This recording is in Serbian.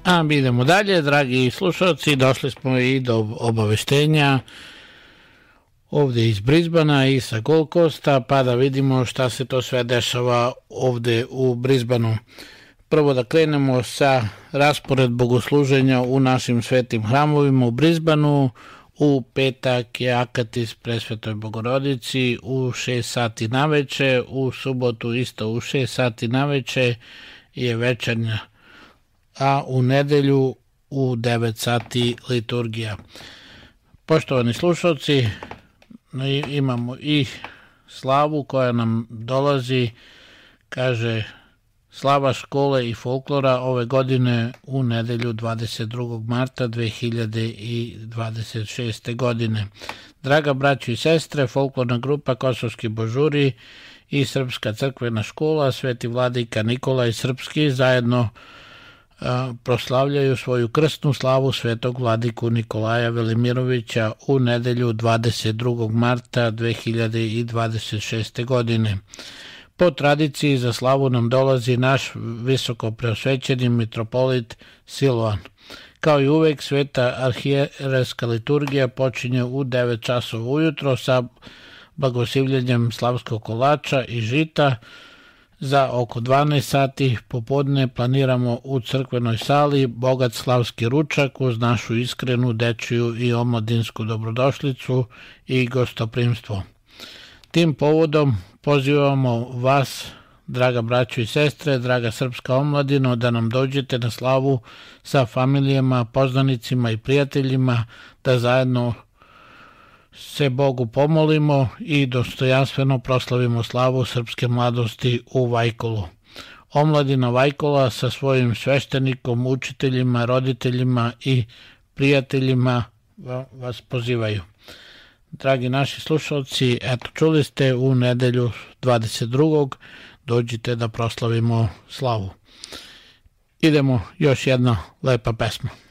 A mi idemo dalje, dragi slušalci, došli smo i do obaveštenja ovde iz Brisbanea i sa Gold Coasta, pa da vidimo šta se to sve dešava ovde u Brisbaneu. Prvo da krenemo sa raspored bogosluženja u našim svetim hramovima u Brisbaneu. U petak je Akatis Presvetoj Bogorodici u 6 sati naveče, u subotu isto u 6 sati naveče je večernja, a u nedelju u 9 sati liturgija. Poštovani slušalci, imamo i slavu koja nam dolazi, kaže slava škole i folklora ove godine u nedelju 22. marta 2026. godine. Draga braćo i sestre, folklorna grupa Kosovski božuri i Srpska crkvena škola Sveti vladika Nikolaj Srpski zajedno proslavljaju svoju krstnu slavu Svetog vladiku Nikolaja Velimirovića u nedelju 22. marta 2026. godine. Po tradiciji za slavu nam dolazi naš visoko preosvećeni mitropolit Silvan. Kao i uvek, sveta arhijerejska liturgija počinje u 9 časova ujutro sa blagoslivljenjem slavskog kolača i žita. Za oko 12 sati popodne planiramo u crkvenoj sali bogat slavski ručak uz našu iskrenu dečiju i omladinsku dobrodošlicu i gostoprimstvo. Tim povodom pozivamo vas, draga braćo i sestre, draga srpska omladino, da nam dođete na slavu sa familijama, poznanicima i prijateljima, da zajedno se Bogu pomolimo i dostojanstveno proslavimo slavu srpske mladosti u Vajkolu. Omladina Vajkola sa svojim sveštenikom, učiteljima, roditeljima i prijateljima vas pozivaju. Dragi naši slušalci, eto čuli ste, u nedelju 22. dođite da proslavimo slavu. Idemo, još jedna lepa pesma.